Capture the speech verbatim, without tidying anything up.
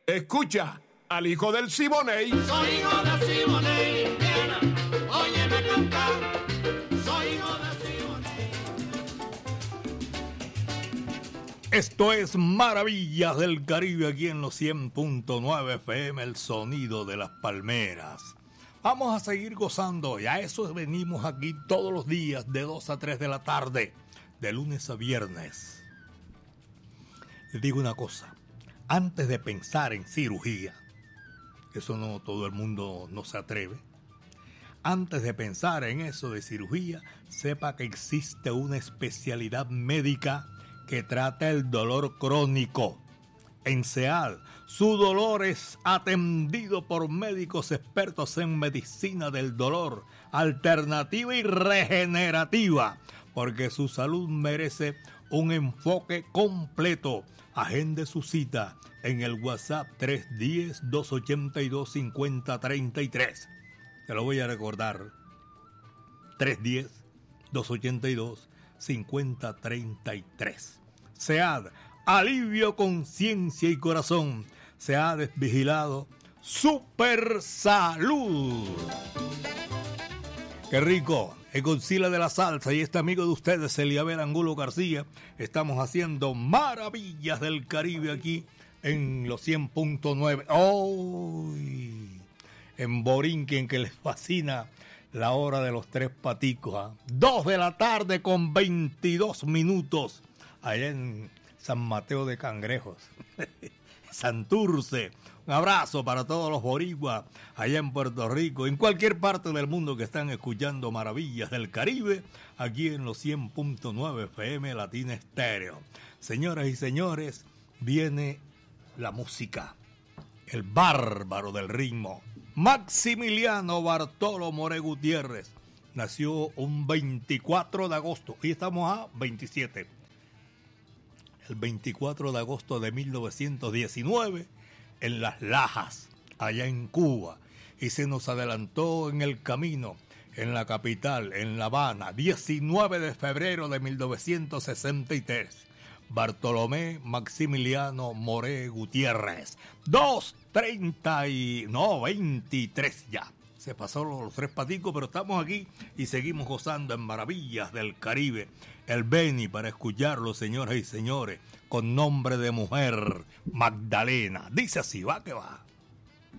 Escucha al hijo del Siboney. Soy hijo del Siboney, Indiana, óyeme cantar. Soy hijo del Siboney. Esto es Maravillas del Caribe, aquí en los cien punto nueve F M, el sonido de las palmeras. Vamos a seguir gozando, y a eso venimos aquí todos los días de dos a tres de la tarde, de lunes a viernes. Les digo una cosa, antes de pensar en cirugía, eso no todo el mundo no se atreve, antes de pensar en eso de cirugía, sepa que existe una especialidad médica que trata el dolor crónico. En SEAD, su dolor es atendido por médicos expertos en medicina del dolor, alternativa y regenerativa, porque su salud merece un enfoque completo. Agende su cita en el WhatsApp tres uno cero, dos ocho dos, cinco cero tres tres. Te lo voy a recordar. tres uno cero, dos ocho dos, cinco cero tres tres. SEAD, alivio, conciencia y corazón. SEAD es vigilado. Super Salud. Qué rico. El Godzilla de la salsa y este amigo de ustedes, Eliabel Angulo García. Estamos haciendo Maravillas del Caribe aquí en los cien punto nueve. ¡Oh! En Borinquen, que les fascina la hora de los tres paticos. ¿eh? Dos de la tarde con veintidós minutos. Allá en San Mateo de Cangrejos. Santurce. Un abrazo para todos los boricuas allá en Puerto Rico, en cualquier parte del mundo que están escuchando Maravillas del Caribe, aquí en los cien punto nueve F M Latina Estéreo. Señoras y señores, viene la música, el bárbaro del ritmo. Maximiliano Bartolo More Gutiérrez nació un veinticuatro de agosto, y estamos a veintisiete. El veinticuatro de agosto de mil novecientos diecinueve, en Las Lajas, allá en Cuba, y se nos adelantó en el camino, en la capital, en La Habana, diecinueve de febrero de mil novecientos sesenta y tres, Bartolomé Maximiliano More Gutiérrez, dos treinta y... no, veintitrés ya, se pasó los tres paticos, pero estamos aquí y seguimos gozando en Maravillas del Caribe. El Beni para escucharlo, señoras y señores, con nombre de mujer, Magdalena. Dice así, va que va.